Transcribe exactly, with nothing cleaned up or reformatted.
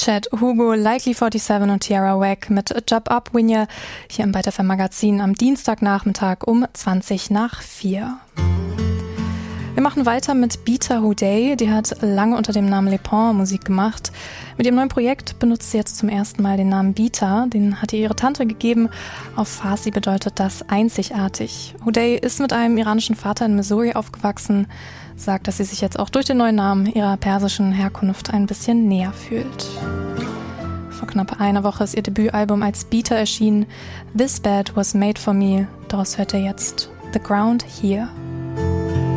Chad Hugo, Likely siebenundvierzig und Tierra Whack mit Jump Up Winnie hier im Byte F M Magazin am Dienstagnachmittag um zwanzig nach vier. Wir machen weiter mit Beta Houday, die hat lange unter dem Namen Le Pont Musik gemacht. Mit ihrem neuen Projekt benutzt sie jetzt zum ersten Mal den Namen Beta, den hat ihr ihre Tante gegeben. Auf Farsi bedeutet das einzigartig. Houday ist mit einem iranischen Vater in Missouri aufgewachsen, sagt, dass sie sich jetzt auch durch den neuen Namen ihrer persischen Herkunft ein bisschen näher fühlt. Vor knapp einer Woche ist ihr Debütalbum als Beta erschienen. This Bed Was Made For Me, daraus hört ihr jetzt The Ground Here.